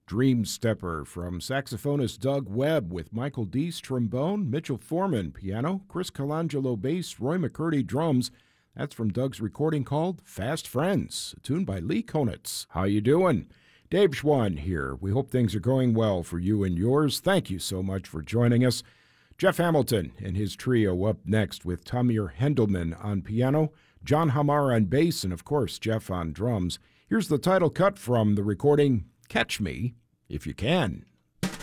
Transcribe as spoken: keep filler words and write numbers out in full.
Dream Stepper from saxophonist Doug Webb with Michael Deese trombone, Mitchell Foreman piano, Chris Colangelo bass, Roy McCurdy drums. That's from Doug's recording called Fast Friends, a tune by Lee Konitz. How you doing? Dave Schwann here. We hope things are going well for you and yours. Thank you so much for joining us. Jeff Hamilton and his trio up next with Tamir Hendelman on piano, John Hamar on bass, and of course Jeff on drums. Here's the title cut from the recording Catch Me If You Can.